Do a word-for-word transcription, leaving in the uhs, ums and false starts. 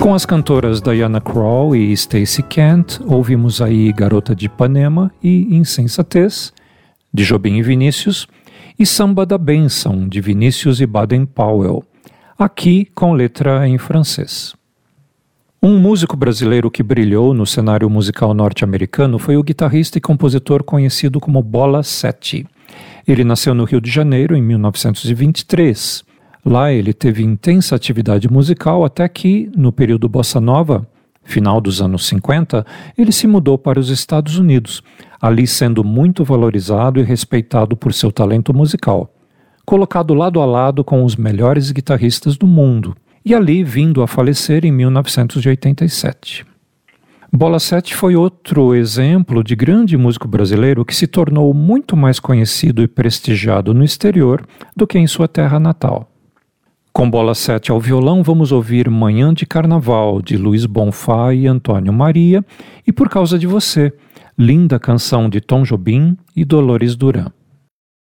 Com as cantoras Diana Krall e Stacey Kent, ouvimos aí Garota de Ipanema e Insensatez, de Jobim e Vinícius, e Samba da Bênção, de Vinícius e Baden-Powell, aqui com letra em francês. Um músico brasileiro que brilhou no cenário musical norte-americano foi o guitarrista e compositor conhecido como Bola Sete. Ele nasceu no Rio de Janeiro em mil novecentos e vinte e três. Lá ele teve intensa atividade musical até que, no período Bossa Nova, final dos anos cinquenta, ele se mudou para os Estados Unidos, ali sendo muito valorizado e respeitado por seu talento musical, colocado lado a lado com os melhores guitarristas do mundo, e ali vindo a falecer em mil novecentos e oitenta e sete. Bola Sete foi outro exemplo de grande músico brasileiro que se tornou muito mais conhecido e prestigiado no exterior do que em sua terra natal. Com Bola Sete ao violão, vamos ouvir Manhã de Carnaval, de Luiz Bonfá e Antônio Maria, e Por Causa de Você, linda canção de Tom Jobim e Dolores Duran.